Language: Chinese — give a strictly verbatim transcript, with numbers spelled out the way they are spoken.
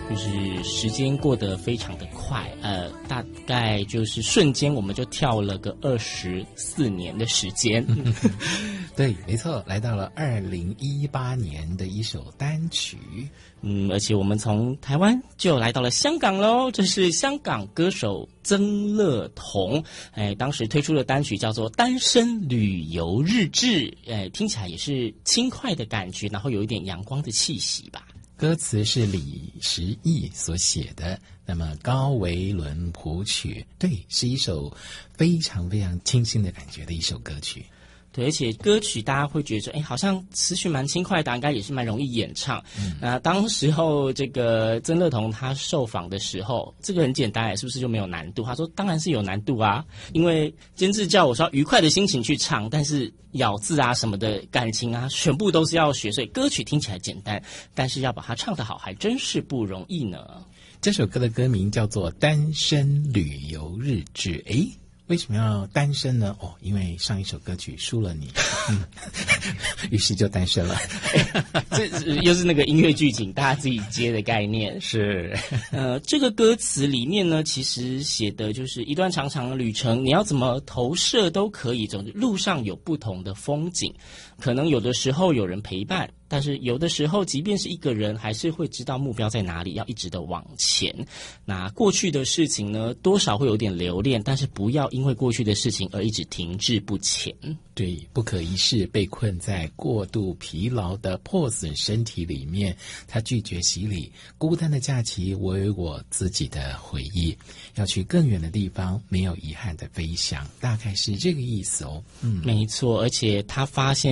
就是时间过得非常的快，呃，大概就是瞬间我们就跳了个二十四年的时间。 对，没错，来到了二零一八年的一首单曲。 嗯，而且我们从台湾就来到了香港喽，这是香港歌手曾乐彤，哎，当时推出的单曲叫做《单身旅游日志》，哎，听起来也是轻快的感觉，然后有一点阳光的气息吧。 歌词是李时义所写的，那么高维伦谱曲，对，是一首非常非常清新的感觉的一首歌曲。 对，而且歌曲大家会觉得，哎，好像词曲蛮轻快的，应该也是蛮容易演唱。嗯、那当时候这个曾乐彤他受访的时候，这个很简单，是不是就没有难度？他说当然是有难度啊，因为监制叫我说愉快的心情去唱，但是咬字啊什么的感情啊，全部都是要学，所以歌曲听起来简单，但是要把它唱得好，还真是不容易呢。 这首歌的歌名叫做《单身旅游日志》，诶。为什么要单身呢？哦，因为上一首歌曲输了你，嗯，于是就单身了。 这又是那个音乐剧情，大家自己接的概念。 是， 呃，这个歌词里面呢，其实写的就是一段长长的旅程，你要怎么投射都可以。总之，路上有不同的风景，可能有的时候有人陪伴。但是有的时候即便是一个人还是会知道目标在哪里，要一直的往前。那过去的事情呢，多少会有点留恋，但是不要因为过去的事情而一直停滞不前。 对，不可一世被困在过度疲劳的破损身体里面，他拒绝洗礼，孤单的假期我有我自己的回忆，要去更远的地方，没有遗憾的飞翔，大概是这个意思哦。 嗯，没错，而且他发现